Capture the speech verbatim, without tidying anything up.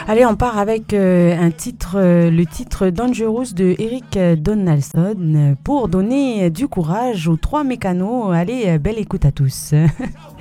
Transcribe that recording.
Allez, on part avec euh, un titre, euh, le titre Dangerous de Eric Donaldson euh, pour donner du courage aux trois mécanos. Allez, euh, belle écoute à tous.